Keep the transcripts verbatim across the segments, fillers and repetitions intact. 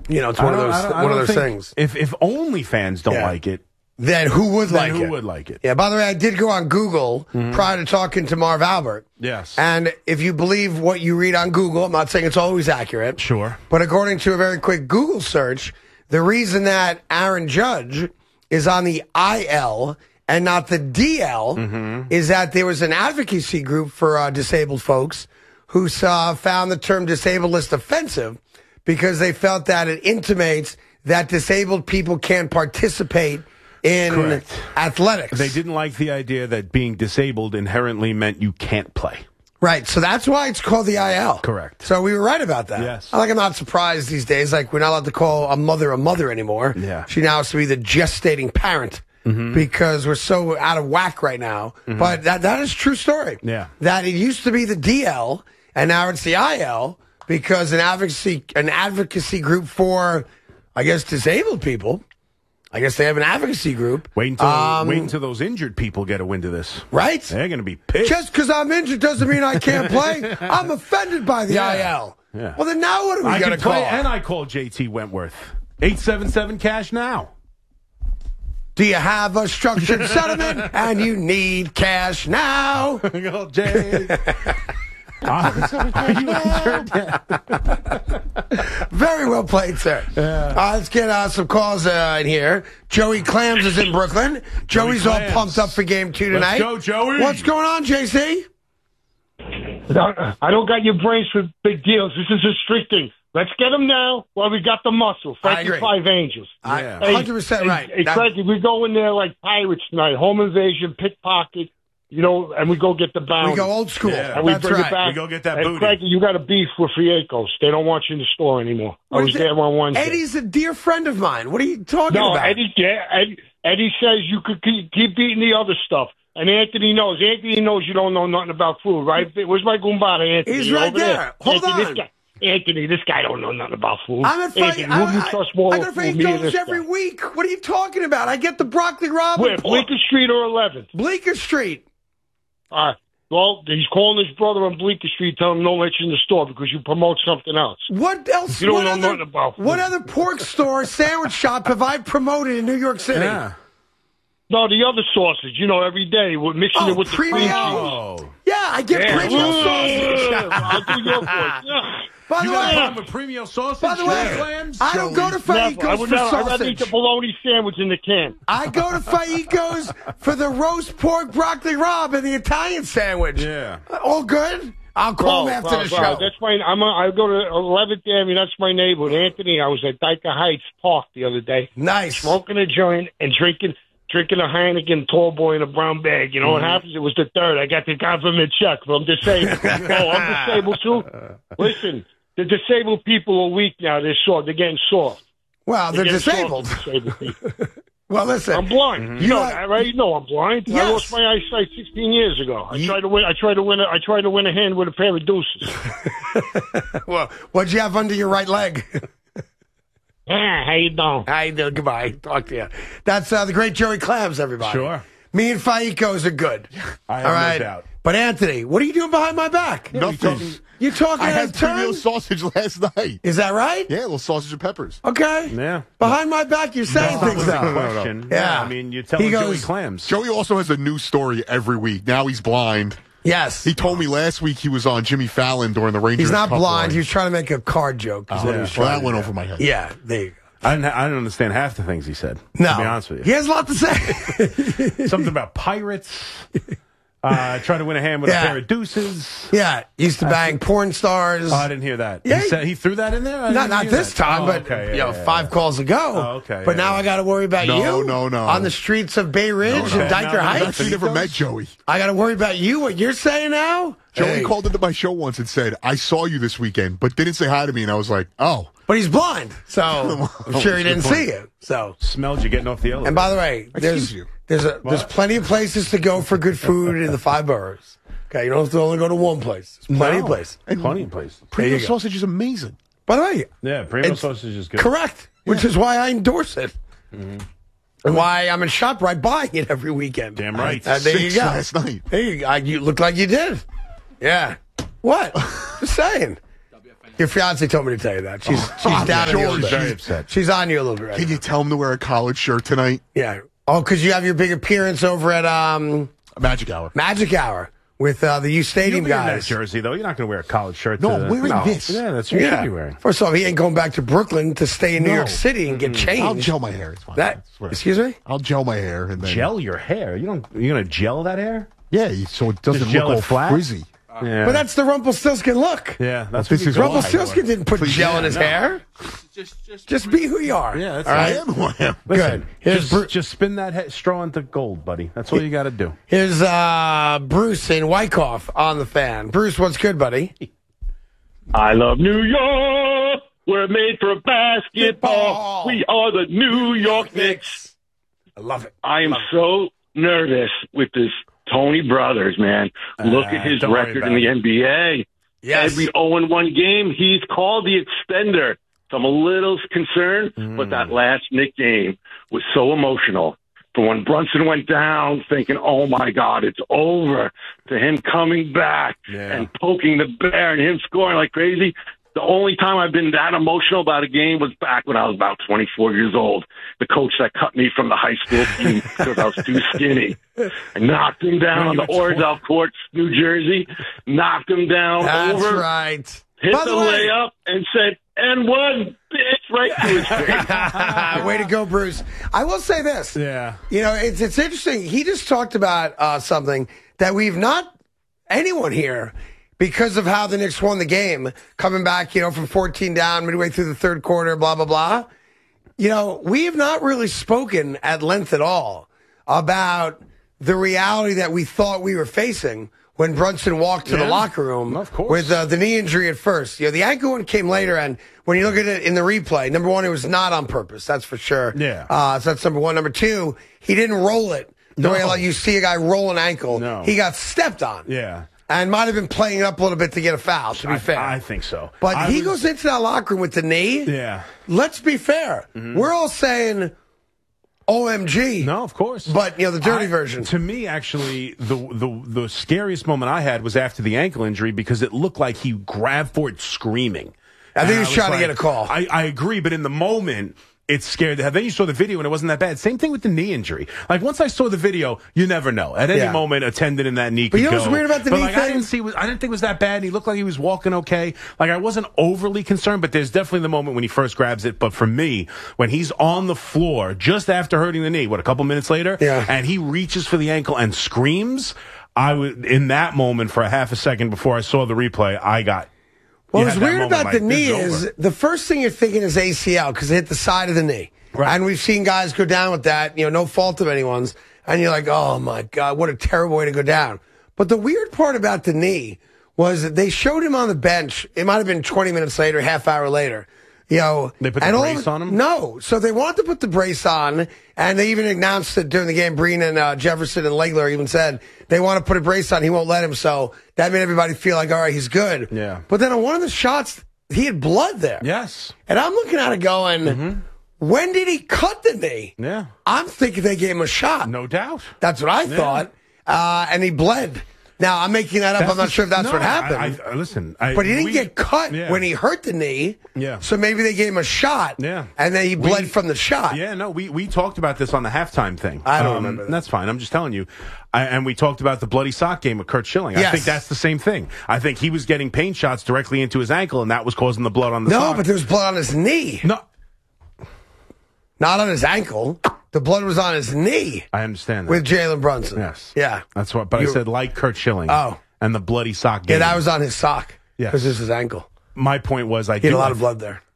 You know, it's one of those one of those things. If if OnlyFans don't Yeah. like it, then who would then like who it? would like it? Yeah. By the way, I did go on Google Mm-hmm. prior to talking to Marv Albert. Yes. And if you believe what you read on Google, I'm not saying it's always accurate. Sure. But according to a very quick Google search, the reason that Aaron Judge is on the I L and not the D L Mm-hmm. is that there was an advocacy group for uh, disabled folks who uh, found the term disabled list offensive because they felt that it intimates that disabled people can't participate in Correct. athletics. They didn't like the idea that being disabled inherently meant you can't play. Right, so that's why it's called the I L. Correct. So we were right about that. Yes. Like, I'm not surprised these days. Like, we're not allowed to call a mother a mother anymore. Yeah. She now has to be the gestating parent Mm-hmm. because we're so out of whack right now. Mm-hmm. But that that is a true story. Yeah. That it used to be the D L, and now it's the I L because an advocacy an advocacy group for, I guess, disabled people. I guess they have an advocacy group. Wait until Um, wait until those injured people get a wind of this. Right? They're going to be pissed. Just because I'm injured doesn't mean I can't play. I'm offended by the Yeah. I L. Yeah. Well, then now what are we I going can to call? play, and I call J T Wentworth. eight seven seven cash now. Do you have a structured settlement and you need cash now? Go, Jay. Are you injured? Yeah. Very well played, sir. Yeah. Uh, let's get uh, some calls uh, in here. Joey Clams is in Brooklyn. Joey's all Clams. pumped up for game two tonight. Let's go, Joey. What's going on, J C? I don't got your brains for big deals. This is restricting. Let's get them now while we got the muscle. I agree. Five Angels. I- Yeah. one hundred percent right. Hey, That- Frankie, we go in there like pirates tonight. Home invasion, pickpocket, you know, and we go get the bounty. we go old school. Yeah. and we That's bring right. it back. We go get that and booty. Frankie, you got a beef with Fiecos. They don't want you in the store anymore. What I was is it? there on Wednesday. Eddie's a dear friend of mine. What are you talking no, about? Eddie, yeah, Eddie, Eddie says you could keep, keep eating the other stuff. And Anthony knows. Anthony knows you don't know nothing about food, right? Where's my Goombata, Anthony? He's You're right over there. Hold Anthony, on. This guy, Anthony, this guy don't know nothing about food. I'm at fight. Anthony, who do you trust more I, I go to with me and Fiecos this every guy? week. What are you talking about? I get the broccoli rabe. Where, and pork- Bleecker Street or eleventh? Bleecker Street. All right. Well, he's calling his brother on Bleecker Street, telling him don't let you in the store because you promote something else. What else? You don't what know other, nothing about food. What other pork store, sandwich shop have I promoted in New York City? Yeah. No, the other sausage, you know, every day we're mixing Oh, it with the cream cheese. Premio. Oh. Yeah, I get Yeah. premium Yeah. sausage. I'll do your voice. Yeah. By You the got a way, problem with Premio sausage? by the way, Yeah. Clams? I don't go to Never. I Fiecos would for never. I'd rather eat sausage. the bologna sandwich in the can. I go to Fiecos for the roast pork broccoli rabe and the Italian sandwich. Yeah. All good? I'll call Bro, him after bro, the bro, show. That's my. I'm. A, I go to eleventh Avenue. That's my neighborhood, Anthony. I was at Dyker Heights Park the other day, Nice. smoking a joint and drinking, drinking a Heineken tall boy in a brown bag. You know what happens? It was the third. I got the government check from disabled. oh, I'm disabled too. Listen, the disabled people are weak now. They're soft. They're getting soft. Well, they're getting soft, disabled. disabled people. Well, listen. I'm blind. You know Yeah. that, right? You know I'm blind. Yes. I lost my eyesight sixteen years ago. I You- tried to win. I tried to win. A, I tried to win a hand with a pair of deuces. Well, what'd you have under your right leg? Ah, how you doing? How you doing? Goodbye. Talk to you. That's uh, the great Joey Clams, everybody. Sure. Me and Fiecos are good. I have All no right. doubt. But Anthony, what are you doing behind my back? Nothing. You talking I out had of turn? premium sausage last night. Is that right? Yeah, a little sausage and peppers. Okay. Yeah. Behind my back, you're saying That things was the now. question. Yeah. I mean, you're telling He Joey goes- Clams. Joey also has a new story every week. Now he's blind. Yes. He told me last week he was on Jimmy Fallon during the Rangers He's not Cup blind. run. He was trying to make a card joke. Is what he was Well, trying that went to do. over my head. Yeah, there you go. I didn't, I didn't understand half the things he said. No. To be honest with He you. has a lot to say. Something about pirates. Uh, trying to win a hand with Yeah. a pair of deuces. Yeah, used to bang porn stars. Oh, I didn't hear that. Yeah, he, he- said, he threw that in there? I not didn't not hear this that. time, Oh, but okay, yeah, you know, yeah, five yeah. calls ago. Oh, okay, But yeah, now yeah. I got to worry about No, you. no, no. On the streets of Bay Ridge No, and no. Dyker No, no, I've Heights. actually never met Joey. I got to worry about you. What you're saying now? Joey Hey. called into my show once and said, I saw you this weekend, but didn't say hi to me. And I was like, oh. But he's blind, so I'm sure he didn't see you. So, Smelled you getting off the elevator. and by the way, there's Excuse you. there's a, there's plenty of places to go for good food in the five boroughs. Okay, you don't have to only go to one place. There's plenty of No. places. Plenty of places. Premium go. sausage is amazing. By the way, Yeah, premium It's sausage is good. correct, which is why I endorse it, and why I'm in ShopRite buying it every weekend. Damn right. Uh, there you Six go. last night. There you go. You look like you did. Yeah. What? Just saying. Your fiance told me to tell you that. She's she's I'm down on you a sure little bit. she's very upset. She's on you a little bit right Can now. you tell him to wear a collared shirt tonight? Yeah. Oh, because you have your big appearance over at um, Magic Hour. Magic Hour with uh, the U Stadium You'll be in that guys. jersey, though. You're not going to wear a collared shirt. No, to, I'm wearing no. this. Yeah, that's what you should be wearing. First off, he ain't going back to Brooklyn to stay in New No. York City and get changed. I'll gel my hair. It's fine. That, I swear. excuse me? I'll gel my hair and then Gel your hair. You don't. You're going to gel that hair? Yeah, you- so it doesn't Just look gel it all flat? frizzy. Yeah. But that's the Rumpelstiltskin look. yeah. That's this what is you go why. by. Rumpelstiltskin didn't put Please, gel yeah, in his no. hair. Just, just, Just be who you are. Yeah, that's all it. I right. am who I am. Listen, Good. Here's just, Bru- just spin that head, straw into gold, buddy. That's all you got to do. Here's uh, Bruce in Wyckoff on the fan. Bruce, what's good, buddy? I love New York. We're made for basketball. Ball. We are the New York Knicks. I love it. I am so nervous with this Tony Brothers, man. Look Uh, at his don't worry record about in the it. N B A. Yes. Every oh and one game, he's called the extender. So I'm a little concerned, Mm. but that last Knick game was so emotional. From when Brunson went down, thinking, oh my God, it's over, to him coming back Yeah. and poking the bear and him scoring like crazy. The only time I've been that emotional about a game was back when I was about twenty-four years old. The coach that cut me from the high school team because I was too skinny. I knocked him down on When the you were Oradell courts, New Jersey. Knocked him down That's over. right. Hit By the, the way- layup and said, and one bitch right to his face. Way to go, Bruce. I will say this. Yeah. You know, it's it's interesting. He just talked about uh, something that we've not, anyone here, because of how the Knicks won the game, coming back, you know, from fourteen down midway through the third quarter, blah, blah, blah. You know, we have not really spoken at length at all about the reality that we thought we were facing when Brunson walked to the Yeah. locker room Of course. with uh, the knee injury at first. You know, the ankle one came later, and when you look at it in the replay, number one, it was not on purpose. That's for sure. Yeah. Uh, so that's number one. Number two, he didn't roll it the No. way like you see a guy roll an ankle. No. He got stepped on. Yeah. And might have been playing it up a little bit to get a foul, to be I, fair. I think so. but I he was- goes into that locker room with the knee. Yeah. Let's be fair. We're all saying O M G. No, of course. But, you know, the dirty I- version. To me, actually, the, the the scariest moment I had was after the ankle injury because it looked like he grabbed for it screaming. I think And he was trying to like- get a call. I, I agree, but in the moment, it scared the hell. Then you saw the video and it wasn't that bad. Same thing with the knee injury. Like once I saw the video, you never know. At any Yeah. moment, a tendon in that knee But could you know go. what's weird about the but knee like, I thing? didn't see. I didn't think it was that bad. He looked like he was walking okay. Like I wasn't overly concerned, but there's definitely the moment when he first grabs it. But for me, when he's on the floor just after hurting the knee, what a couple minutes later, Yeah. and he reaches for the ankle and screams, I was in that moment for a half a second before I saw the replay. I got. What you was had that weird moment about like, the this knee is is over. the first thing you're thinking is A C L because it hit the side of the knee. Right. And we've seen guys go down with that, you know, no fault of anyone's. And you're like, oh my God, what a terrible way to go down. But the weird part about the knee was that they showed him on the bench. It might have been twenty minutes later, half hour later. You know, They put the and all brace of- on him? No. So they wanted to put the brace on, and they even announced it during the game. Breen and uh, Jefferson and Legler even said they want to put a brace on. He won't let him. So that made everybody feel like, all right, he's good. Yeah. But then on one of the shots, he had blood there. Yes. And I'm looking at it going, when did he cut the knee? Yeah. I'm thinking they gave him a shot. No doubt. That's what I Yeah. thought. Uh, and he bled. Now, I'm making that up. I'm not the- sure if that's no, what happened. I, I, listen, I, but he didn't we- get cut Yeah. when he hurt the knee. Yeah. So maybe they gave him a shot. Yeah. And then he bled We- from the shot. Yeah, no, we, we talked about this on the halftime thing. I don't Um, remember that. That's fine. I'm just telling you. I, and we talked about the bloody sock game with Kurt Schilling. I Yes. think that's the same thing. I think he was getting paint shots directly into his ankle, and that was causing the blood on the No, sock. but there was blood on his knee. no, Not on his ankle. The blood was on his knee I understand that. with Jalen Brunson. yes, Yeah. that's what. But You- I said like Kurt Schilling. Oh. and the bloody sock game. Yeah, that was on his sock. Yes. Because this is his ankle. my point. Was I He had do a lot I- of blood there.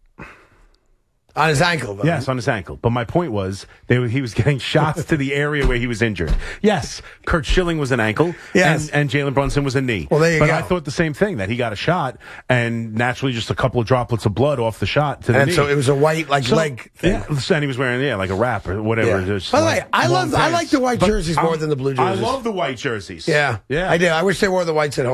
On his ankle, though. Yes, on his ankle. But my point was, they were, he was getting shots to the area where he was injured. Yes, Kurt Schilling was an ankle, Yes. and, and Jalen Brunson was a knee. Well, there you but go. I thought the same thing, that he got a shot, and naturally just a couple of droplets of blood off the shot to the And knee. so it was a white, like, So- leg thing. Yeah, and he was wearing, yeah, like a wrap or whatever. Yeah. Just By the like way, I long love, I like pants. the white But jerseys more I'm- than the blue I jerseys. love the white jerseys. Yeah, Yeah. I do. I wish they wore the whites at home.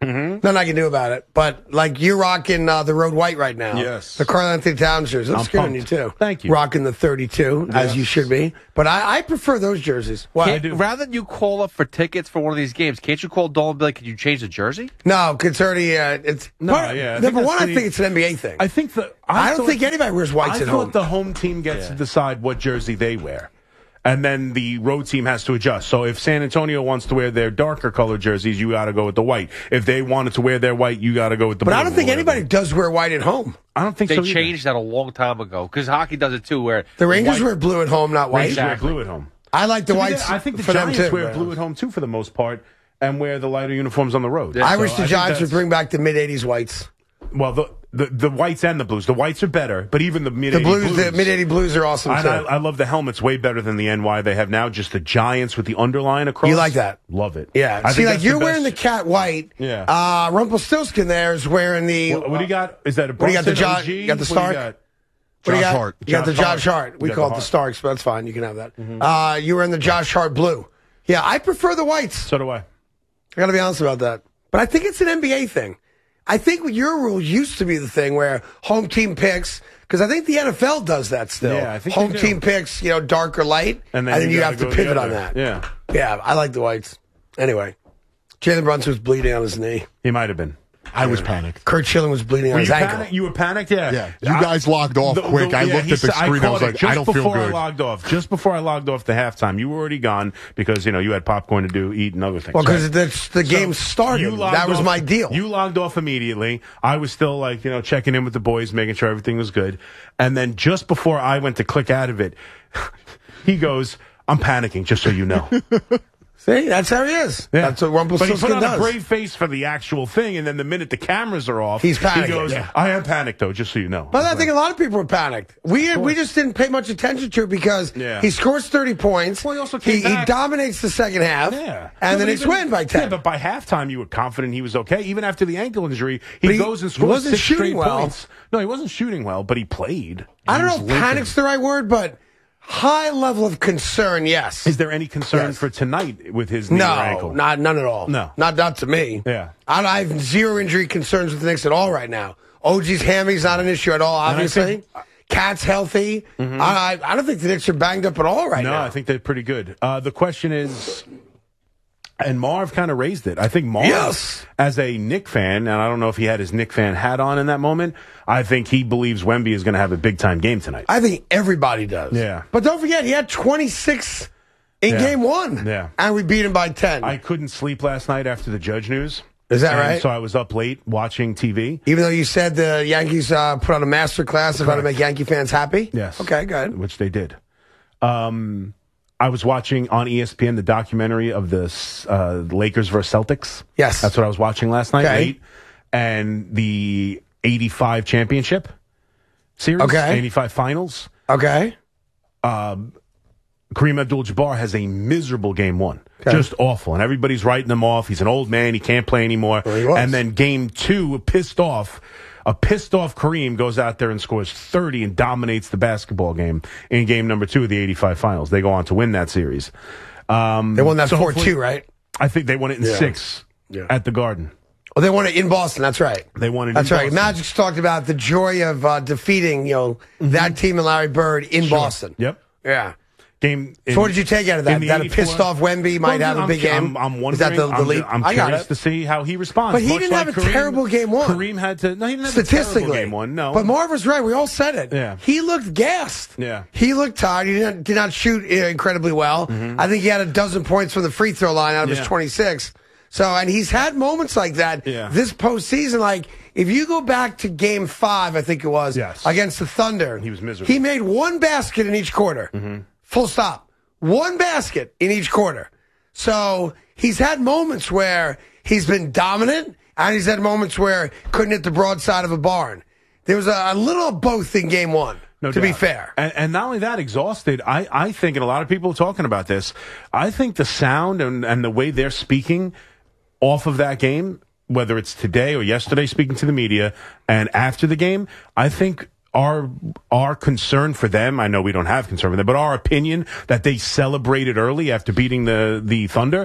Mm-hmm. Nothing I can do about it. But like you're rocking uh, the road white right now. Yes. The Karl Anthony Towns jersey. Looks I'm good on pumped. you too. Thank you. Rocking the thirty-two Yes. as you should be. But I, I prefer those jerseys. What? I do. Rather than you call up for tickets for one of these games, can't you call Dolan and be like, could you change the jersey? No, it's already. Uh, it's No, part- yeah, I think Number that's one, I the- think it's an N B A thing. I think the. I don't thought- think anybody wears whites I at thought home. the home team gets to decide what jersey they wear. And then the road team has to adjust. So if San Antonio wants to wear their darker colored jerseys, you got to go with the white. If they wanted to wear their white, you got to go with the But blue. I don't think or whatever. anybody does wear white at home. I don't think They so either. changed that a long time ago because hockey does it too. Where The Rangers white- wear blue at home, not white. Rangers wear Exactly. blue at home. I like the To be whites. fair, I think the for Giants them too. wear but- blue at home too for the most part, and wear the lighter uniforms on the road. I So wish the think Giants would that's- bring back the mid eighties whites. Well, the, the the whites and the blues. The whites are better, but even the mid The blues, the mid eighty blues are awesome I, too. I, I love the helmets way better than the N Y they have now. Just the Giants with the underline across. You like that? Love it. Yeah. I See, think like that's you're the wearing the best- cat white. Yeah. Uh, Rumpelstiltskin there is wearing the. What, what do you got? Is that a What do you got, the Brunson, John- O G? you got the What do Stark? got? What do you Josh got? Hart. You got the Josh Josh Hart. Hart. We You got call the it the Hart. Starks, but that's fine. You can have that. Uh, you were in the Josh Hart blue. Yeah, I prefer the whites. So do I. I got to be honest about that. But I think it's an N B A thing. I think your rule used to be the thing where home team picks, because I think the N F L does that still. Yeah, I think home they do. team picks, you know, dark or light, and then, you, gotta have to go the pivot on other. that. Yeah, Yeah, I like the whites. Anyway, Jalen Brunson was bleeding on his knee. he might have been. I was panicked. Kurt Schilling was bleeding on Were his you ankle. panicked? You were panicked? Yeah. Yeah. You guys logged off quick. I looked he at the said- screen. I was caught it like, just I don't feel before I good. logged off. Just before I logged off the halftime, you were already gone because you know you had popcorn to do, eat, and other things. Well, because right? the, the game So started. you logged That was off- my deal. You logged off immediately. I was still like, you know, checking in with the boys, making sure everything was good. And then just before I went to click out of it, he goes, I'm panicking, just so you know. See, that's how he is. Yeah. That's what But he put Rumpelstiltskin on does. a brave face for the actual thing, and then the minute the cameras are off, He's he panicking, goes, yeah. I am panicked, though, just so you know. But I think a lot of people were panicked. We we just didn't pay much attention to it because Yeah. he scores thirty points. Well, he also came he, back- he dominates the second half. Yeah. And No, then but it's even- win by ten. Yeah, but by halftime, you were confident he was okay. Even after the ankle injury, he, But he- goes and he scores wasn't six shooting straight well. points. No, he wasn't shooting well, but he played. I don't He know was if limping. panic's the right word, but high level of concern, yes. Is there any concern Yes. for tonight with his knee or No, ankle? not none at all. No. not not to me. Yeah. I, I have zero injury concerns with the Knicks at all right now. O G's hammy's not an issue at all. I Obviously, think- Cat's healthy. I, I I don't think the Knicks are banged up at all right No, now. I think they're pretty good. Uh, the question is, and Marv kind of raised it. I think Marv, Yes. as a Knick fan, and I don't know if he had his Knick fan hat on in that moment, I think he believes Wemby is going to have a big time game tonight. I think everybody does. Yeah. But don't forget, he had twenty-six in Yeah. game one. Yeah. And we beat him by ten. I couldn't sleep last night after the Judge news. Is that And right? So I was up late watching T V. Even though you said the Yankees uh, put on a master class of how to make Yankee fans happy? Yes. Okay, good. Which they did. Um, I was watching on E S P N the documentary of the uh, Lakers versus Celtics. Yes. That's what I was watching last night, Okay. late. And the eighty-five championship series, Okay. eighty-five finals. Okay. Kareem Abdul-Jabbar has a miserable game one. Okay. Just awful. And everybody's writing him off. He's an old man. He can't play anymore. Well, he was. And then game two, pissed off. A pissed off Kareem goes out there and scores thirty and dominates the basketball game in game number two of the eighty-five finals. They go on to win that series. Um, They won that so four hopefully- two, right? I think they won it in Yeah. six Yeah. at the Garden. Oh, they won it in Boston. That's right. They won it That's in right. Boston. Magic's talked about the joy of uh, defeating, you know, that team and Larry Bird in Boston. Yep. Yeah. Game. In, So what did you take out of that? in the That a eighty-four pissed off Wemby might Well, have a I'm- big game? I'm, I'm Is wondering. that the, the I'm, leap? I'm I got curious it. to see how he responds. But he Much didn't like have a Kareem- terrible game one. Kareem had to. No, he didn't have a Statistically. terrible game one. No. But Marv was right. We all said it. Yeah. He looked gassed. Yeah. He looked tired. He did not, did not shoot uh, incredibly well. I think he had a dozen points from the free throw line out of Yeah. his twenty-six. So, and he's had moments like that Yeah. this postseason. Like, if you go back to game five, I think it was, Yes. against the Thunder. He was miserable. He made one basket in each quarter. Full stop. One basket in each quarter. So, he's had moments where he's been dominant, and he's had moments where couldn't hit the broadside of a barn. There was a, a little of both in game one, No to be doubt. fair. And, and not only that, exhausted. I, I think, and a lot of people are talking about this, I think the sound and, and the way they're speaking off of that game, whether it's today or yesterday speaking to the media and after the game, I think our our concern for them, I know we don't have concern for them, but our opinion that they celebrated early after beating the, the Thunder,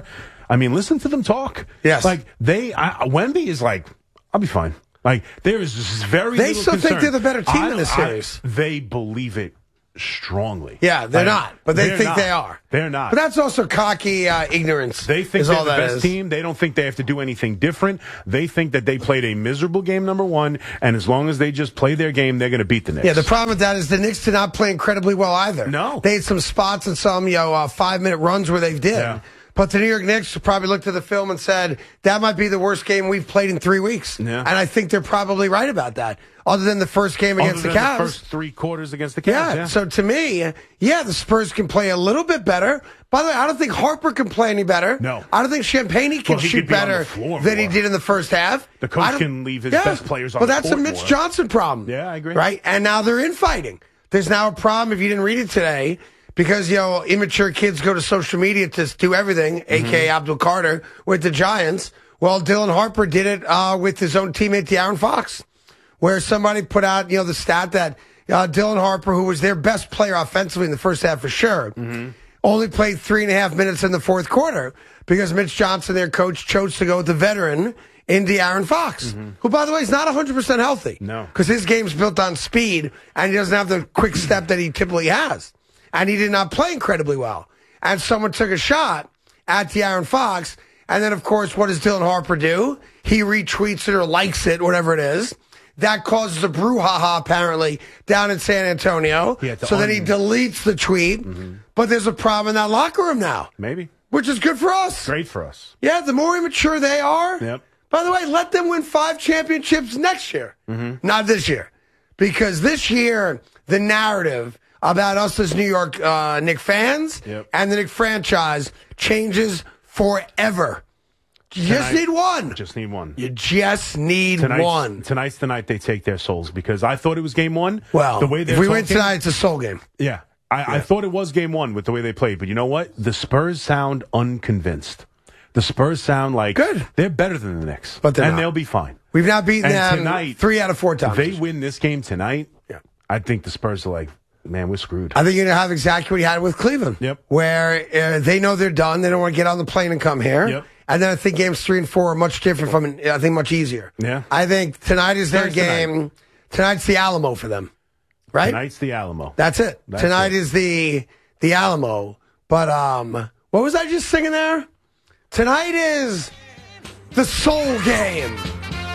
I mean, listen to them talk. Yes. Like, they, I, Wemby is like, I'll be fine. Like, there is very They little still concern. think they're the better team I- in this I- series. They believe it strongly. Yeah, they're Like, not, but they they're think not. they are. They're not. But that's also cocky uh, ignorance. They think is they're all the that best is. team. They don't think they have to do anything different. They think that they played a miserable game, number one, and as long as they just play their game, they're going to beat the Knicks. Yeah, the problem with that is the Knicks did not play incredibly well either. No. They had some spots and some, you know, uh, five-minute runs where they did. Yeah. But the New York Knicks probably looked at the film and said, that might be the worst game we've played in three weeks. Yeah. And I think they're probably right about that, other than the first game against Other the than Cavs. the first three quarters against the Cavs. Yeah, Yeah. so to me, yeah, the Spurs can play a little bit better. By the way, I don't think Harper can play any better. No. I don't think Champagne can Well, he shoot could be on the better floor than he more. did in the first half. The coach I don't- can leave his yeah, best players on But the that's a court Mitch more. Johnson problem. Yeah, I agree. Right? And now they're infighting. There's now a problem, if you didn't read it today, because, you know, immature kids go to social media to do everything, Mm-hmm. a k a. Abdul Carter, with the Giants. Well, Dylan Harper did it uh, with his own teammate, De'Aaron Fox, where somebody put out, you know, the stat that uh, Dylan Harper, who was their best player offensively in the first half for sure, Mm-hmm. only played three and a half minutes in the fourth quarter because Mitch Johnson, their coach, chose to go with the veteran in De'Aaron Fox, who, by the way, is not one hundred percent healthy. No. Because his game's built on speed, and he doesn't have the quick step that he typically has. And he did not play incredibly well. And someone took a shot at De'Aaron Fox, and then, of course, what does Dylan Harper do? He retweets it or likes it, whatever it is. That causes a brouhaha, apparently, down in San Antonio. He had to So then he un- deletes the tweet. But there's a problem in that locker room now, Maybe. which is good for us. Great for us. Yeah, the more immature they are. Yep. By the way, let them win five championships next year, not this year. Because this year, the narrative about us as New York uh, Knicks fans Yep. and the Knicks franchise changes forever. You just Tonight- need one. Just need one. You just need Tonight's, one. tonight's the night they take their souls because I thought it was game one. Well, the way if they're we win talking- tonight, it's a soul game. Yeah. I, I thought it was game one with the way they played, but you know what? The Spurs sound unconvinced. The Spurs sound like Good. they're better than the Knicks, But they're and not. they'll be fine. We've now beaten And them tonight, three out of four times. They win this game tonight. Yeah. I think the Spurs are like, man, we're screwed. I think you're going to have exactly what you had with Cleveland. Yep. Where uh, they know they're done. They don't want to get on the plane and come here. Yep. And then I think games three and four are much different from, I think, much easier. Yeah. I think tonight is their Tonight's game. tonight. Tonight's the Alamo for them. Right? Tonight's the Alamo. That's it. That's tonight it. is the the Alamo. But um, what was I just singing there? Tonight is the Soul Game.